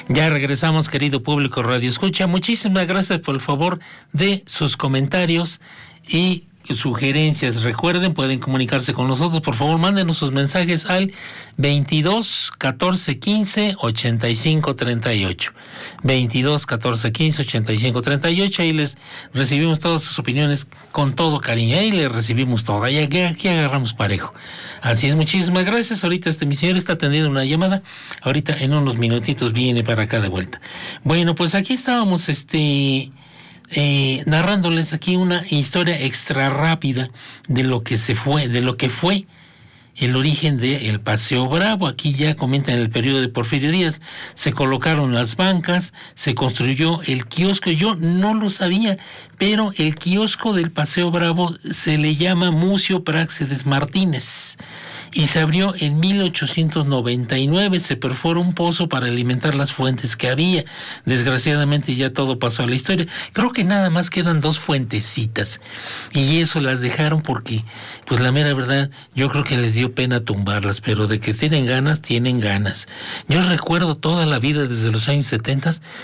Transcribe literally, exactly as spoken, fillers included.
Ya regresamos, querido público Radio Escucha. Muchísimas gracias por el favor de sus comentarios y sugerencias. Recuerden, pueden comunicarse con nosotros. Por favor, mándenos sus mensajes al veintidós catorce quince ochenta y cinco treinta y ocho. veintidós catorce quince ochenta y cinco treinta y ocho. Ahí les recibimos todas sus opiniones con todo cariño. Ahí les recibimos todo. Ahí aquí, aquí agarramos parejo. Así es, muchísimas gracias. Ahorita este mi señor está atendiendo una llamada. Ahorita en unos minutitos viene para acá de vuelta. Bueno, pues aquí estábamos este Eh, narrándoles aquí una historia extra rápida de lo que se fue, de lo que fue el origen del Paseo Bravo. Aquí ya comentan en el periodo de Porfirio Díaz, se colocaron las bancas, se construyó el kiosco. Yo no lo sabía, pero el kiosco del Paseo Bravo se le llama Mucio Práxedes Martínez y se abrió en mil ochocientos noventa y nueve. Se perforó un pozo para alimentar las fuentes que había. Desgraciadamente ya todo pasó a la historia. Creo que nada más quedan dos fuentecitas y eso las dejaron porque, pues la mera verdad, yo creo que les dio pena tumbarlas, pero de que tienen ganas, tienen ganas. Yo recuerdo toda la vida desde los años setenta